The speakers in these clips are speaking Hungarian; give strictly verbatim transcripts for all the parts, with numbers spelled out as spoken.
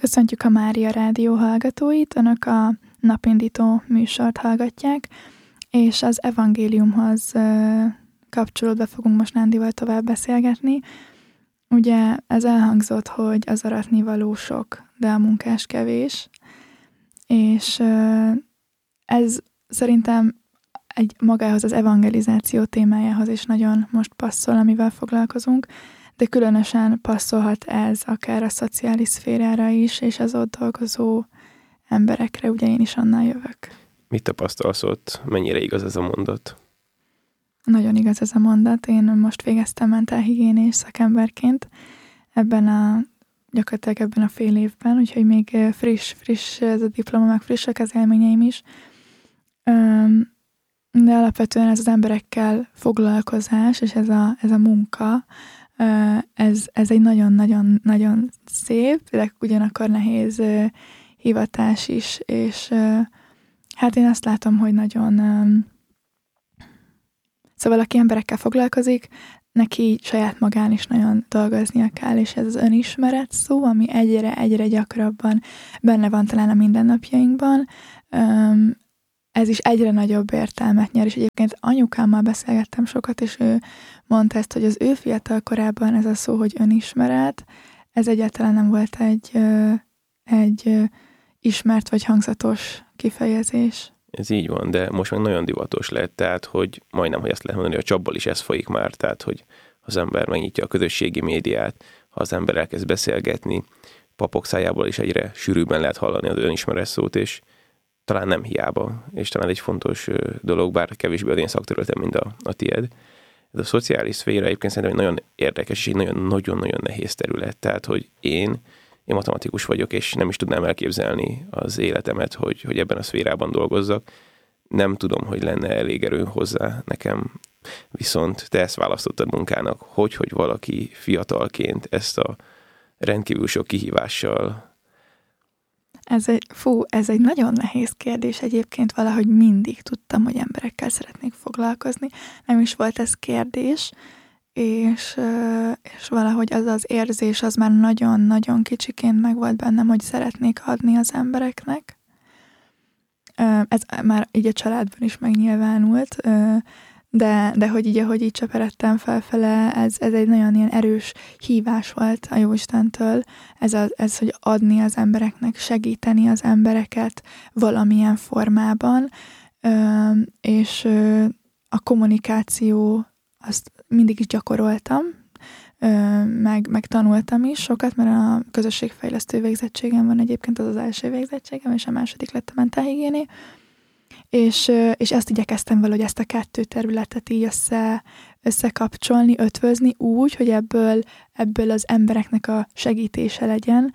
Köszöntjük a Mária Rádió hallgatóit, önök a napindító műsort hallgatják, és az evangéliumhoz kapcsolódva fogunk most Nándival tovább beszélgetni. Ugye ez elhangzott, hogy az aratnivaló sok, de a munkás kevés, és ez szerintem egy magához az evangelizáció témájához is nagyon most passzol, amivel foglalkozunk, de különösen passzolhat ez akár a szociális szférára is, és az ott dolgozó emberekre, ugye én is annál jövök. Mit tapasztalsz ott? Mennyire igaz ez a mondat? Nagyon igaz ez a mondat. Én most végeztem mentálhigiénés szakemberként ebben a, gyakorlatilag ebben a fél évben, úgyhogy még friss, friss ez a diploma, meg frissek az élményeim is. De alapvetően ez az emberekkel foglalkozás, és ez a, ez a munka, Ez, ez egy nagyon-nagyon-nagyon szép, de ugyanakkor nehéz hivatás is, és hát én azt látom, hogy nagyon... Szóval aki emberekkel foglalkozik, neki saját magán is nagyon dolgoznia kell, és ez az önismeret szó, ami egyre-egyre gyakrabban benne van talán a mindennapjainkban, ez is egyre nagyobb értelmet nyer, és egyébként anyukámmal beszélgettem sokat, és ő mondta ezt, hogy az ő fiatal korában ez a szó, hogy önismeret, ez egyáltalán nem volt egy, egy ismert vagy hangzatos kifejezés. Ez így van, de most meg nagyon divatos lett, tehát, hogy majdnem, hogy azt lehet mondani, hogy a csapból is ez folyik már, tehát, hogy az ember megnyitja a közösségi médiát, ha az ember elkezd beszélgetni, papok szájából is egyre sűrűbben lehet hallani az önismeret szót, és talán nem hiába, és talán egy fontos dolog, bár kevésbé az én szakterületem, mint a, a tied. Ez a szociális szféra egyébként szerintem egy nagyon érdekes, és egy nagyon-nagyon nehéz terület. Tehát, hogy én, én matematikus vagyok, és nem is tudnám elképzelni az életemet, hogy, hogy ebben a szférában dolgozzak. Nem tudom, hogy lenne elég erő hozzá nekem. Viszont te ezt választottad munkának, hogy, hogy valaki fiatalként ezt a rendkívül sok kihívással. Ez egy, fú, ez egy nagyon nehéz kérdés. Egyébként valahogy mindig tudtam, hogy emberekkel szeretnék foglalkozni. Nem is volt ez kérdés, és, és valahogy az az érzés, az már nagyon-nagyon kicsiként megvolt bennem, hogy szeretnék adni az embereknek. Ez már így a családban is megnyilvánult, de, de hogy így, ahogy így cseperedtem felfele, ez, ez egy nagyon ilyen erős hívás volt a Jóistentől, ez, a, ez, hogy adni az embereknek, segíteni az embereket valamilyen formában, és a kommunikáció, azt mindig is gyakoroltam, meg, meg tanultam is sokat, mert a közösségfejlesztő végzettségem van egyébként, az az első végzettségem, és a második lett a mentálhigiéné. És, és ezt igyekeztem valahogy ezt a kettő területet így össze, összekapcsolni, ötvözni úgy, hogy ebből, ebből az embereknek a segítése legyen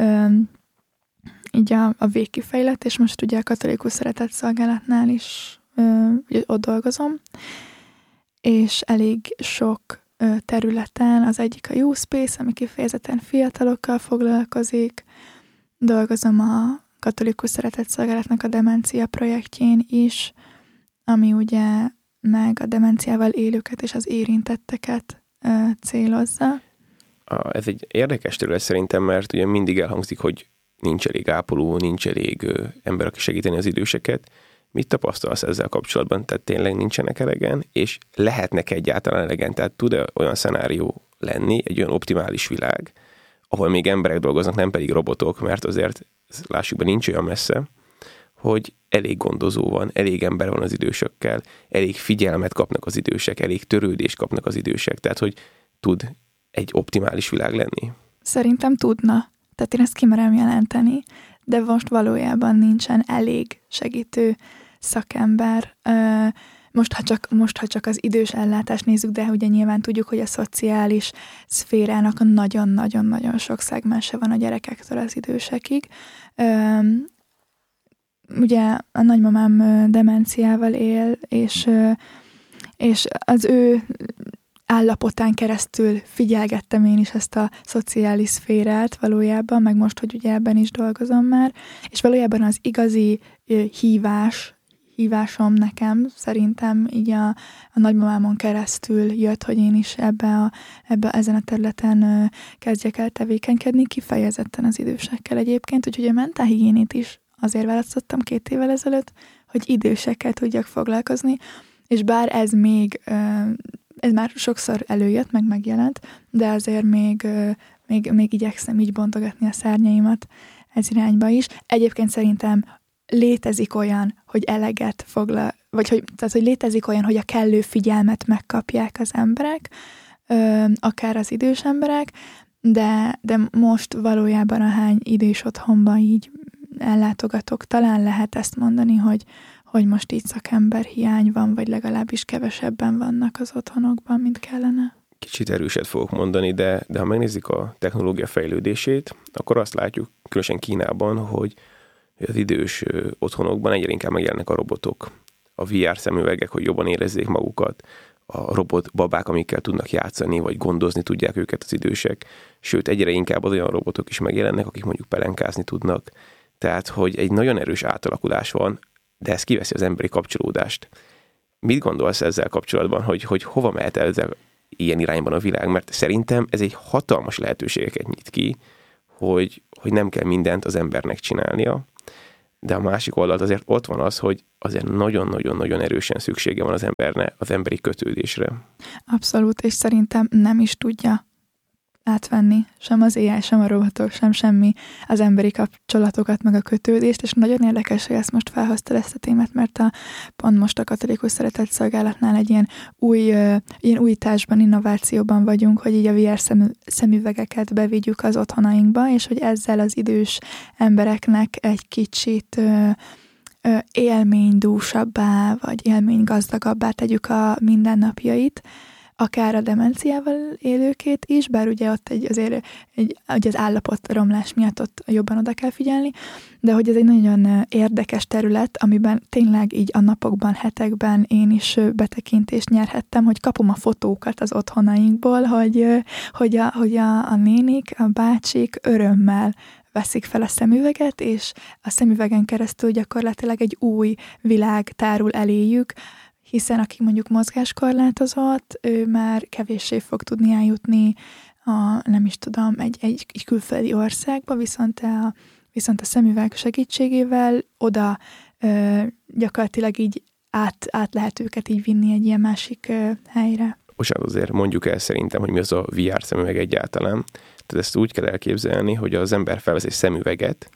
így a, a végkifejlett, és most ugye a katolikus szeretetszolgálatnál is ugye, ott dolgozom, és elég sok területen, az egyik a Youth Space, ami kifejezetten fiatalokkal foglalkozik, dolgozom a katolikus szeretetszolgálatnak a demencia projektjén is, ami ugye meg a demenciával élőket és az érintetteket ö, célozza. A, ez egy érdekes terület szerintem, mert ugye mindig elhangzik, hogy nincs elég ápoló, nincs elég ö, ember, aki segíteni az időseket. Mit tapasztalsz ezzel kapcsolatban? Tehát tényleg nincsenek elegen, és lehetnek egyáltalán elegen? Tehát tud-e olyan szenárió lenni, egy olyan optimális világ, ahol még emberek dolgoznak, nem pedig robotok, mert azért lássuk be, nincs olyan messze, hogy elég gondozó van, elég ember van az idősökkel, elég figyelmet kapnak az idősek, elég törődést kapnak az idősek, tehát hogy tud egy optimális világ lenni? Szerintem tudna. Tehát én ezt kimerem jelenteni, de most valójában nincsen elég segítő szakember. Most ha, csak, most, ha csak az idős ellátást nézzük, de ugye nyilván tudjuk, hogy a szociális szférának nagyon-nagyon-nagyon sok szegmense van a gyerekektől az idősekig. Ugye a nagymamám demenciával él, és, és az ő állapotán keresztül figyelgettem én is ezt a szociális szférát valójában, meg most, hogy ugye ebben is dolgozom már, és valójában az igazi hívás, hívásom nekem, szerintem így a, a nagymamámon keresztül jött, hogy én is ebbe, a, ebbe ezen a területen ö, kezdjek el tevékenykedni, kifejezetten az idősekkel egyébként, úgyhogy a mentálhigiénét is azért választottam két évvel ezelőtt, hogy idősekkel tudjak foglalkozni, és bár ez még, ö, ez már sokszor előjött, meg megjelent, de azért még, ö, még, még igyekszem így bontogatni a szárnyaimat ez irányba is. Egyébként szerintem létezik olyan, hogy eleget foglal, vagy hogy, tehát, hogy létezik olyan, hogy a kellő figyelmet megkapják az emberek, ö, akár az idős emberek, de, de most valójában ahány idős otthonban így ellátogatok, talán lehet ezt mondani, hogy, hogy most így szakember hiány van, vagy legalábbis kevesebben vannak az otthonokban, mint kellene. Kicsit erőset fogok mondani, de, de ha megnézzük a technológia fejlődését, akkor azt látjuk, különösen Kínában, hogy az idős otthonokban egyre inkább megjelennek a robotok, a vé er szemüvegek, hogy jobban érezzék magukat, a robot babák, amikkel tudnak játszani, vagy gondozni tudják őket az idősek. Sőt, egyre inkább az olyan robotok is megjelennek, akik mondjuk pelenkázni tudnak. Tehát, hogy egy nagyon erős átalakulás van, de ez kiveszi az emberi kapcsolódást. Mit gondolsz ezzel kapcsolatban, hogy, hogy hova mehet el ezzel ilyen irányban a világ? Mert szerintem ez egy hatalmas lehetőségeket nyit ki, hogy, hogy nem kell mindent az embernek csinálnia, de a másik oldalt azért ott van az, hogy azért nagyon-nagyon-nagyon erősen szüksége van az embernek az emberi kötődésre. Abszolút, és szerintem nem is tudja átvenni, sem az á i, sem a robotok, sem semmi az emberi kapcsolatokat, meg a kötődést, és nagyon érdekes, hogy ezt most felhoztad ezt a témát, mert a, pont most a Katolikus Szeretetszolgálatnál egy ilyen új, uh, ilyen újításban, innovációban vagyunk, hogy így a vé er szemü, szemüvegeket bevigyük az otthonainkba, és hogy ezzel az idős embereknek egy kicsit uh, uh, élménydúsabbá, vagy élménygazdagabbá tegyük a mindennapjait, akár a demenciával élőkét is, bár ugye ott egy, azért egy, ugye az állapotromlás miatt ott jobban oda kell figyelni, de hogy ez egy nagyon érdekes terület, amiben tényleg így a napokban, hetekben én is betekintést nyerhettem, hogy kapom a fotókat az otthonainkból, hogy, hogy, a, hogy a, a nénik, a bácsik örömmel veszik fel a szemüveget, és a szemüvegen keresztül gyakorlatilag egy új világ tárul eléjük, hiszen aki mondjuk mozgáskorlátozott, ő már kevéssé fog tudni eljutni a, nem is tudom, egy, egy, egy külföldi országba, viszont a, viszont a szemüveg segítségével oda ö, gyakorlatilag így át, át lehet őket így vinni egy ilyen másik ö, helyre. Bocsánat, azért mondjuk el szerintem, hogy mi az a vé er szemüveg egyáltalán. Tehát ezt úgy kell elképzelni, hogy az ember felvesz egy szemüveget,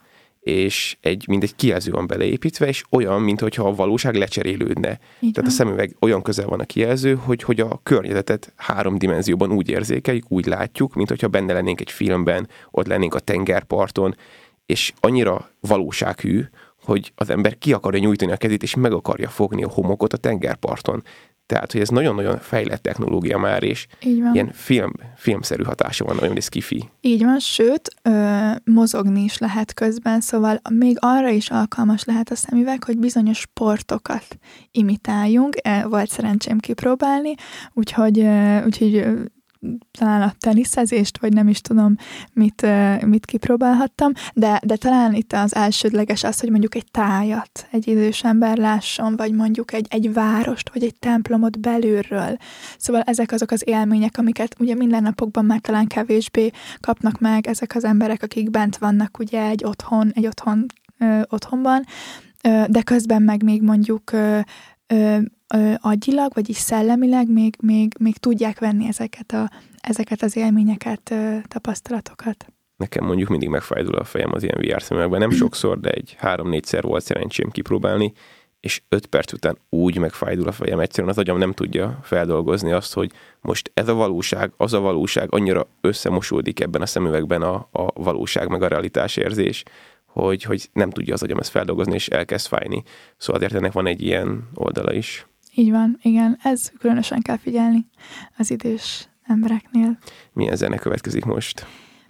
és egy, mint egy kijelző van beleépítve, és olyan, mintha a valóság lecserélődne. Így Tehát van. A szemüveg olyan közel van a kijelző, hogy, hogy a környezetet három dimenzióban úgy érzékeljük, úgy látjuk, mint hogyha benne lennénk egy filmben, ott lennénk a tengerparton, és annyira valósághű, hogy az ember ki akarja nyújtani a kezét, és meg akarja fogni a homokot a tengerparton. Tehát, hogy ez nagyon-nagyon fejlett technológia már, és ilyen film, filmszerű hatása van, olyan, hogy ez kifi. Így van, sőt, ö, mozogni is lehet közben, szóval még arra is alkalmas lehet a szemüveg, hogy bizonyos sportokat imitáljunk. Volt szerencsém kipróbálni, úgyhogy, ö, úgyhogy ö, talán a teniszezést, vagy nem is tudom, mit, mit kipróbálhattam, de, de talán itt az elsődleges az, hogy mondjuk egy tájat egy idős ember lásson, vagy mondjuk egy, egy várost, vagy egy templomot belülről. Szóval ezek azok az élmények, amiket ugye mindennapokban már talán kevésbé kapnak meg ezek az emberek, akik bent vannak ugye egy otthon, egy otthon, ö, otthonban, ö, de közben meg még mondjuk ö, ö, agyilag, vagyis szellemileg még, még, még tudják venni ezeket, a, ezeket az élményeket, tapasztalatokat. Nekem mondjuk mindig megfájdul a fejem az ilyen vé er szemüvegben. Nem sokszor, de egy három-négyszer volt szerencsém kipróbálni, és öt perc után úgy megfájdul a fejem. Egyszerűen az agyam nem tudja feldolgozni azt, hogy most ez a valóság, az a valóság, annyira összemosódik ebben a szemüvegben a, a valóság, meg a realitás érzés, hogy, hogy nem tudja az agyam ezt feldolgozni, és elkezd fájni. Szóval azért ennek van egy ilyen oldala is. Így van, igen, ez különösen kell figyelni az idős embereknél. Milyen zene következik most?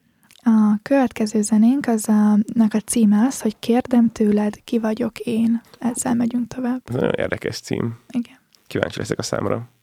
A következő zenénk, az a, a címe az, hogy Kérdem tőled, ki vagyok én. Ezzel megyünk tovább. Ez nagyon érdekes cím. Igen. Kíváncsi leszek a számra.